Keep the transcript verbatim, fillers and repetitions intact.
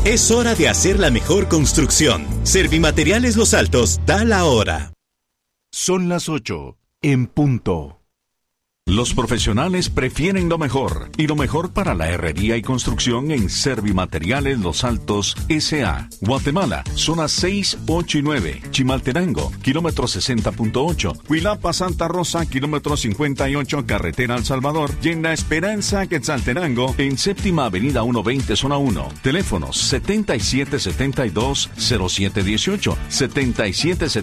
Es hora de hacer la mejor construcción. Servimateriales Los Altos da la hora. Son las ocho en punto. Los profesionales prefieren lo mejor, y lo mejor para la herrería y construcción en Servimateriales Los Altos S A Guatemala, zonas seis, ocho y nueve, Chimaltenango, kilómetro sesenta punto ocho, Huilapa, Santa Rosa, kilómetro cincuenta y ocho, carretera El Salvador, y en La Esperanza, Quetzaltenango, en Séptima Avenida ciento veinte, zona uno. Teléfonos setenta y siete setenta y dos cero siete dieciocho, setenta y siete setenta y dos